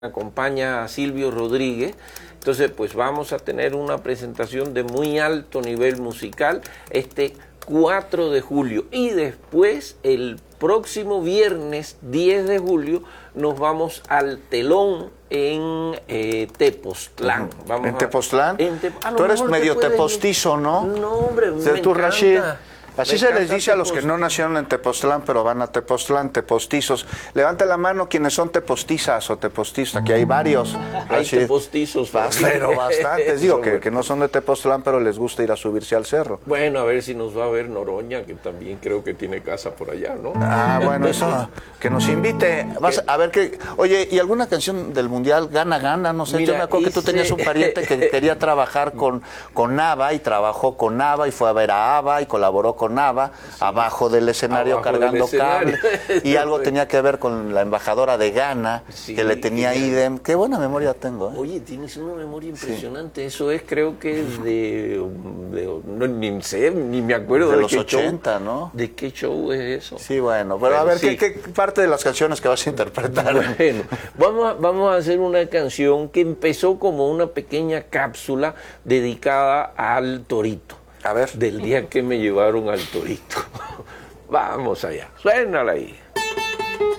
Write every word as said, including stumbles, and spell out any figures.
acompaña a Silvio Rodríguez. Entonces, pues vamos a tener una presentación de muy alto nivel musical este cuatro de julio. Y después, el próximo viernes diez de julio, nos vamos al telón en eh, Tepoztlán. Vamos ¿En Tepoztlán? A, en Te, a Tú eres medio tepostizo, ¿no? No, hombre, me tú, encanta. Rashid. Así Me se les encanta dice a los que Tepoztlán. no nacieron en Tepoztlán, pero van a Tepoztlán, tepostizos. Levanta la mano quienes son tepostizas o tepostizas, que hay varios. Hay Rashid. tepostizos. Pero bastantes. Digo, que, bueno. que no son de Tepoztlán, pero les gusta ir a subirse al cerro. Bueno, a ver si nos va a ver Noroña, que también creo que tiene casa por allá, ¿no? Ah, bueno, eso, que nos invite. Vas a ver que, oye, ¿y alguna canción del Mundial Gana Gana? No sé, Mira, yo me acuerdo hice... que tú tenías un pariente que quería trabajar con, con ABBA y trabajó con ABBA y fue a ver a ABBA y colaboró con ABBA, sí, abajo del escenario abajo cargando del escenario. Cable. Y algo tenía que ver con la embajadora de Ghana, sí, que le tenía idem. Qué buena memoria tengo, ¿eh? Oye, tienes una memoria impresionante. Sí. Eso es, creo que es de, de no, ni sé, ni me acuerdo de, de los qué ochenta, show, ¿no? ¿De qué show es eso? Sí, bueno, pero, pero a ver, sí. ¿qué, ¿qué parte de las canciones que vas a interpretar? Bueno, vamos a, vamos a hacer una canción que empezó como una pequeña cápsula dedicada al torito. A ver. Del día que me llevaron al torito. Vamos allá, suénala ahí.